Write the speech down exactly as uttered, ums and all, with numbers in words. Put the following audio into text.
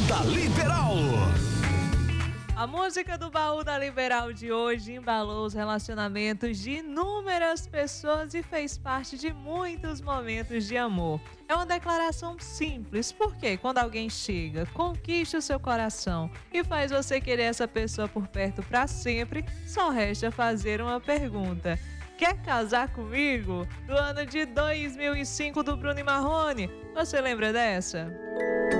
da Liberal. A música do Baú da Liberal de hoje embalou os relacionamentos de inúmeras pessoas e fez parte de muitos momentos de amor. É uma declaração simples, porque quando alguém chega, conquista o seu coração e faz você querer essa pessoa por perto para sempre, só resta fazer uma pergunta. Quer casar comigo? Do ano de dois mil e cinco do Bruno e Marrone. Você lembra dessa?